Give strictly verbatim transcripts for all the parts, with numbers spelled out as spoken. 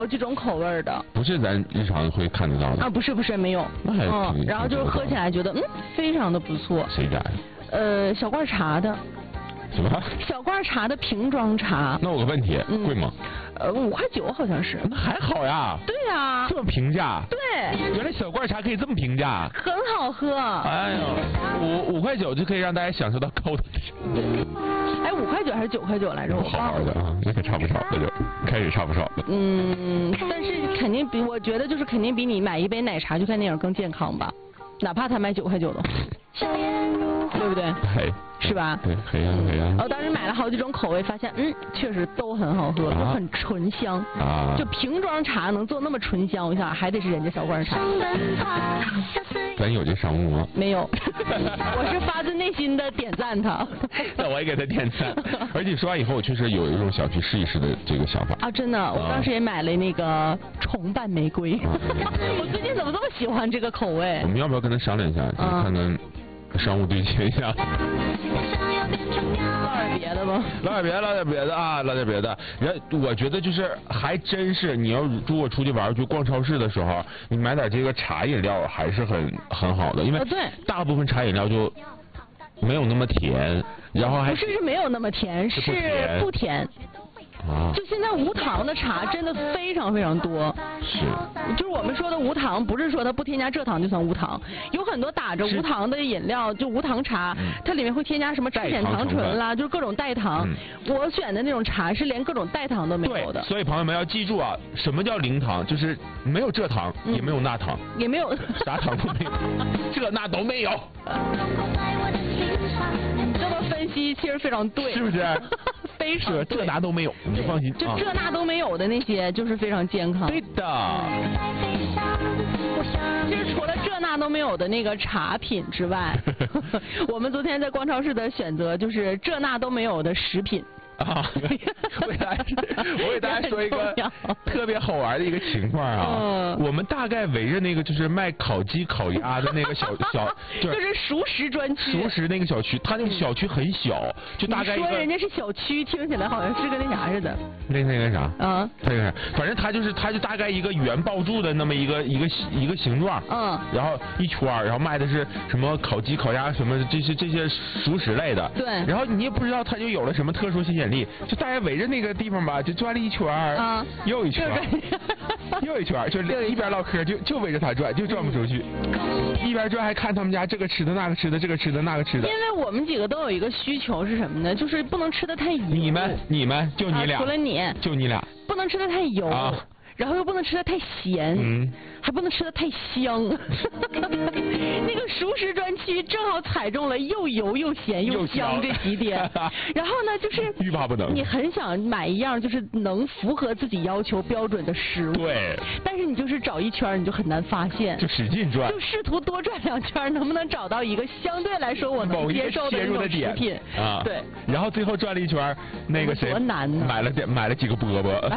好几种口味的。 不是咱日常会看得到的啊，不是不是没有。 那还嗯，然后就是喝起来觉得嗯非常的不错。 谁家呀？ 呃，小罐茶的。 什么？ 小罐茶的瓶装茶。 那我有个问题， 嗯、 贵吗？ 呃，五块九好像是。 那还好呀。 对呀、啊。 这么平价。 对。 原来小罐茶可以这么平价。 很好喝。 哎呦，五五块九就可以让大家享受到高的。 哎，五块九还是九块九来着？我好玩的啊，那可差不少了，就开始差不少了。 嗯，但是肯定比我觉得就是肯定比你买一杯奶茶去看电影更健康吧，哪怕他卖九块九的，对不对？ 嘿。 是吧？ 对，黑呀黑呀。 我当时买了好几种口味，发现嗯，确实都很好喝，都、啊、很醇香。 啊。 就瓶装茶能做那么醇香，我想还得是人家小罐茶。 咱有这商务吗？ 没有，我是发自内心的点赞他。 那我也给他点赞。而且说完以后，我确实有一种想去试一试的这个想法。 啊，真的，我当时也买了那个重瓣玫瑰。啊、我最近怎么这么喜欢这个口味？ 我们要不要跟他商量一下，就是看看？商务对接一下， 唠点别的吧。 唠点别的，唠点别的啊，唠点别的。然后我觉得就是还真是，你要如果出去玩去逛超市的时候，你买点这个茶饮料还是很很好的，因为大部分茶饮料就没有那么甜，然后还不是是没有那么甜，是不甜。 啊， 就现在无糖的茶真的非常非常多。 是。 就是我们说的无糖，不是说它不添加蔗糖就算无糖，有很多打着无糖的饮料，就无糖茶，嗯、它里面会添加什么赤藓糖醇啦，就是各种代糖。嗯、我选的那种茶是连各种代糖都没有的。 所以朋友们要记住啊，什么叫零糖？就是没有蔗糖，嗯、也没有钠糖， 也没有啥糖都没有，这那都没有。 这么分析其实非常对， 是不是？ 非常对， 这那都没有，你就放心。 就这那都没有的那些，就是非常健康。 对的。 其实除了这那都没有的那个茶品之外，我们昨天在逛超市的选择就是这那都没有的食品。 啊，我给大家，我给大家说一个特别好玩的一个情况啊。嗯、我们大概围着那个就是卖烤鸡、烤鸭的那个小小， 就是、就是熟食专区。 熟食那个小区，它那个小区很小，就大概一个。 你说人家是小区，听起来好像是个那啥似的。 那那个啥？ 啊。 那个啥，反正它就是它就大概一个圆抱柱的那么一个一个一个形状。 嗯。 然后一圈，然后卖的是什么烤鸡、烤鸭什么这些这些熟食类的。 对。 然后你也不知道它就有了什么特殊吸引。就大家围着那个地方吧，就转了一圈儿，啊，又一圈儿，又一圈儿，就一边唠嗑，就就围着他转，就转不出去。嗯、一边转还看他们家这个吃的那个吃的，这个吃的那个吃的。 因为我们几个都有一个需求是什么呢？就是不能吃的太油。 你们你们就你俩、 啊，除了你， 就你俩， 不能吃的太油。啊，然后又不能吃的太咸，嗯，还不能吃的太香。那个熟食专区正好踩中了又油又咸又香这几点。然后呢，就是欲罢不能。 你很想买一样就是能符合自己要求标准的食物， 对。 但是你就是找一圈你就很难发现， 就使劲转， 就试图多转两圈，能不能找到一个相对来说我能接受的那种食品啊？ 对。 然后最后转了一圈，那个谁多难呢？ 买了点买了几个饽饽。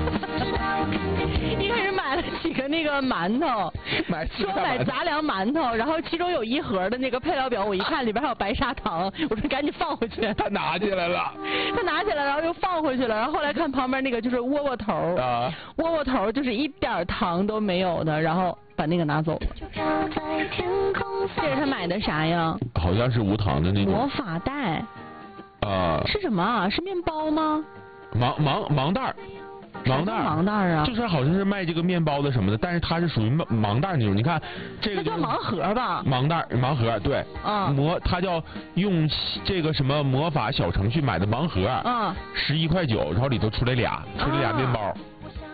一开始买了几个那个馒头， 买说买杂粮馒头，然后其中有一盒的那个配料表，我一看里边还有白砂糖，我说赶紧放回去。 他拿起来了， 他拿起来，然后又放回去了，然后后来看旁边那个就是窝窝头，啊，窝窝头就是一点糖都没有的，然后把那个拿走了。这是他买的啥呀？ 好像是无糖的那种。 魔法袋。 啊。 是什么啊？是面包吗？ 盲盲盲袋。盲袋， 盲袋啊， 就是好像是卖这个面包的什么的，但是它是属于盲袋那种。你看这个、就是、 叫盲盒吧？ 盲袋，盲盒，对，啊，魔，它叫用这个什么魔法小程序买的盲盒，啊，十一块九，然后里头出来俩，出来俩面包。啊、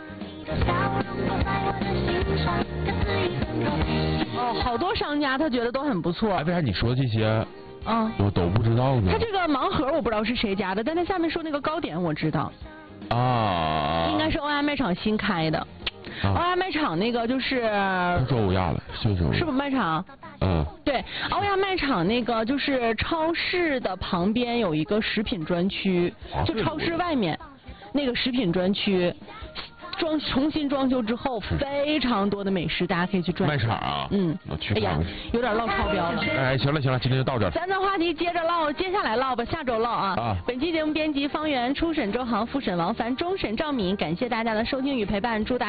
哦，好多商家他觉得都很不错。 哎，为啥你说这些？ 啊， 我都不知道呢。 他这个盲盒我不知道是谁家的，但他下面说那个糕点我知道。 啊， 应该是欧亚卖场新开的。啊、欧亚卖场那个就是说欧亚了，就是是不是卖场？ 嗯， 对，欧亚卖场那个就是超市的旁边有一个食品专区，啊、就超市外面那个食品专区。 装重新装修之后，非常多的美食，大家可以去转。 卖场啊， 嗯， 我去看看。 哎呀，有点唠超标了。 哎，行了行了，今天就到这儿。 咱的话题接着唠，接下来唠吧，下周唠啊。啊。本期节目编辑方圆，初审周航，复审王凡，终审赵敏，感谢大家的收听与陪伴，祝大。